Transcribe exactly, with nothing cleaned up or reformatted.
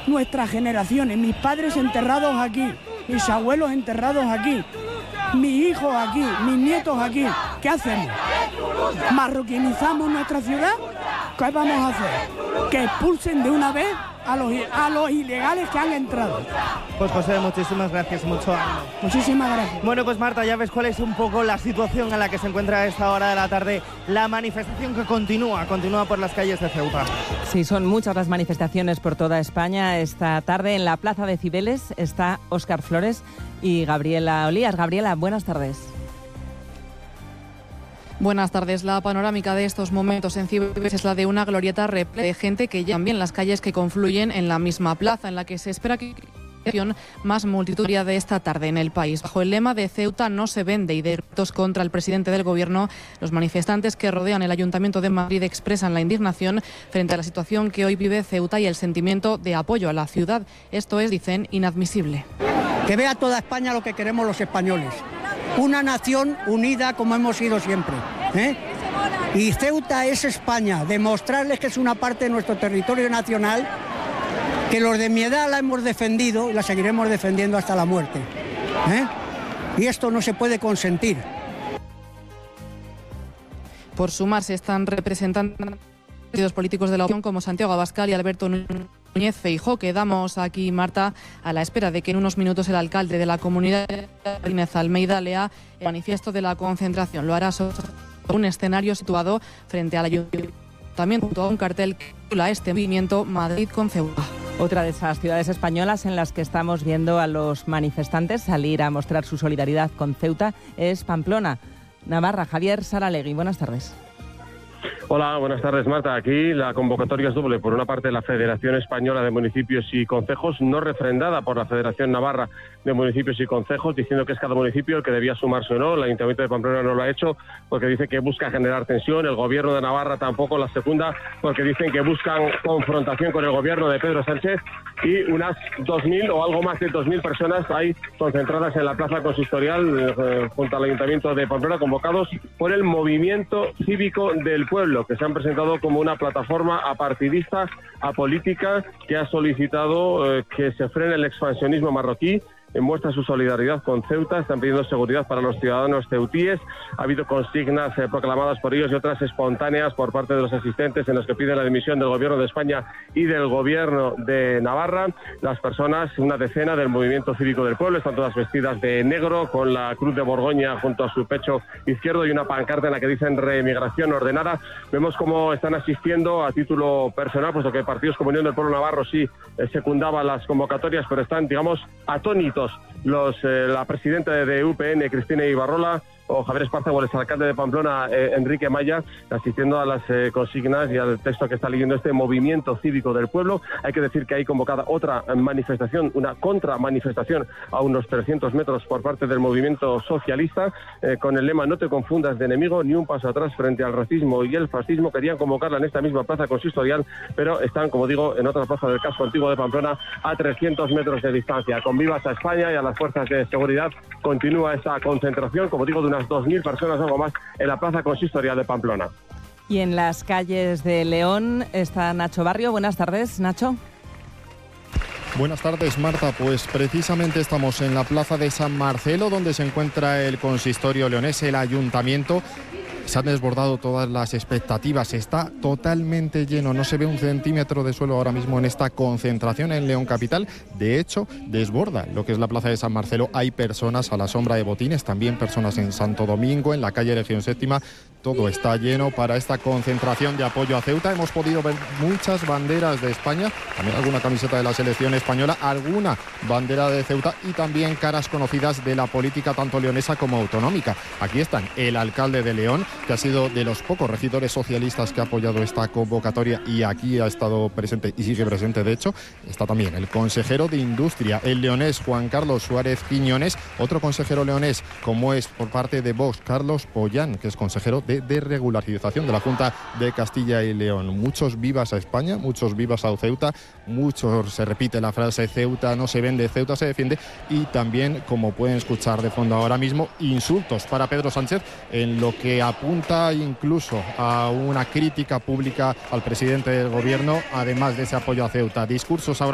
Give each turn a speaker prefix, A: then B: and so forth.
A: nuestras generaciones, mis padres enterrados aquí, mis abuelos enterrados aquí, mis hijos aquí, mis nietos aquí. ¿Qué hacemos? ¿Marroquinizamos nuestra ciudad? ¿Qué vamos a hacer? Que expulsen de una vez a los, a los ilegales que han entrado.
B: Pues José, muchísimas gracias, mucho ánimo.
A: Muchísimas gracias.
B: Bueno, pues Marta, ya ves cuál es un poco la situación en la que se encuentra a esta hora de la tarde la manifestación que continúa, continúa por las calles de Ceuta.
C: Sí, son muchas las manifestaciones por toda España. Esta tarde en la Plaza de Cibeles está Óscar Flores y Gabriela Olías. Gabriela, buenas tardes.
D: Buenas tardes. La panorámica de estos momentos en Cibeles es la de una glorieta repleta de gente que ya también las calles que confluyen en la misma plaza, en la que se espera que más multitudinaria de esta tarde en el país. Bajo el lema de Ceuta no se vende y de gritos contra el presidente del Gobierno, los manifestantes que rodean el Ayuntamiento de Madrid expresan la indignación frente a la situación que hoy vive Ceuta y el sentimiento de apoyo a la ciudad. Esto es, dicen, inadmisible.
E: Que vea toda España lo que queremos los españoles. Una nación unida como hemos sido siempre, ¿eh? Y Ceuta es España, demostrarles que es una parte de nuestro territorio nacional, que los de mi edad la hemos defendido y la seguiremos defendiendo hasta la muerte, ¿eh? Y esto no se puede consentir.
D: Por sumarse están representantes políticos de la oposición como Santiago Abascal y Alberto Núñez Feijóo. Quedamos aquí, Marta, a la espera de que en unos minutos el alcalde de la comunidad, Inés Almeida, lea el manifiesto de la concentración. Lo hará sobre un escenario situado frente al ayuntamiento, junto a un cartel que titula este movimiento Madrid con Ceuta.
C: Otra de esas ciudades españolas en las que estamos viendo a los manifestantes salir a mostrar su solidaridad con Ceuta es Pamplona. Navarra, Javier Saralegui, buenas tardes.
F: Hola, buenas tardes, Marta. Aquí la convocatoria es doble. Por una parte, la Federación Española de Municipios y Concejos, no refrendada por la Federación Navarra de Municipios y Concejos, diciendo que es cada municipio el que debía sumarse o no. El Ayuntamiento de Pamplona no lo ha hecho porque dice que busca generar tensión. El Gobierno de Navarra tampoco la segunda, porque dicen que buscan confrontación con el Gobierno de Pedro Sánchez. Y unas dos mil o algo más de dos mil personas hay concentradas en la Plaza Consistorial eh, junto al Ayuntamiento de Pamplona, convocados por el Movimiento Cívico del Pueblo, que se han presentado como una plataforma apartidista, apolítica, que ha solicitado eh, que se frene el expansionismo marroquí. Muestra su solidaridad con Ceuta, están pidiendo seguridad para los ciudadanos ceutíes. Ha habido consignas eh, proclamadas por ellos y otras espontáneas por parte de los asistentes en los que piden la dimisión del Gobierno de España y del Gobierno de Navarra. Las personas, una decena del Movimiento Cívico del Pueblo, están todas vestidas de negro, con la Cruz de Borgoña junto a su pecho izquierdo y una pancarta en la que dicen reemigración ordenada. Vemos cómo están asistiendo a título personal, puesto que partidos como Unión del Pueblo Navarro sí eh, secundaba las convocatorias, pero están, digamos, atónitos los eh, la presidenta de U P N, Cristina Ibarrola, o Javier Esparza, o el alcalde de Pamplona, eh, Enrique Maya, asistiendo a las eh, consignas y al texto que está leyendo este Movimiento Cívico del Pueblo. Hay que decir que hay convocada otra manifestación, una contramanifestación a unos trescientos metros por parte del Movimiento Socialista, eh, con el lema "No te confundas de enemigo, ni un paso atrás frente al racismo y el fascismo". Querían convocarla en esta misma plaza consistorial, pero están, como digo, en otra plaza del casco antiguo de Pamplona, a trescientos metros de distancia. Con vivas a España y a las fuerzas de seguridad continúa esta concentración, como digo, de unas dos mil personas, algo más, en la plaza consistorial de Pamplona.
C: Y en las calles de León está Nacho Barrio. Buenas tardes, Nacho.
G: Buenas tardes, Marta. Pues precisamente estamos en la plaza de San Marcelo, donde se encuentra el consistorio leonés, el ayuntamiento. Se han desbordado todas las expectativas, está totalmente lleno, no se ve un centímetro de suelo ahora mismo en esta concentración en León capital. De hecho, desborda lo que es la plaza de San Marcelo. Hay personas a la sombra de botines, también personas en Santo Domingo, en la calle Legión Séptima. Todo está lleno para esta concentración de apoyo a Ceuta. Hemos podido ver muchas banderas de España, también alguna camiseta de la selección española, alguna bandera de Ceuta y también caras conocidas de la política tanto leonesa como autonómica. Aquí están el alcalde de León, que ha sido de los pocos regidores socialistas que ha apoyado esta convocatoria y aquí ha estado presente y sigue presente, de hecho. Está también el consejero de Industria, el leonés Juan Carlos Suárez Quiñones, otro consejero leonés, como es por parte de Vox, Carlos Pollán, que es consejero de desregularización de la Junta de Castilla y León. Muchos vivas a España, muchos vivas a Ceuta, muchos se repite la frase Ceuta no se vende, Ceuta se defiende, y también, como pueden escuchar de fondo ahora mismo, insultos para Pedro Sánchez, en lo que apunta incluso a una crítica pública al presidente del Gobierno, además de ese apoyo a Ceuta. Discursos ahora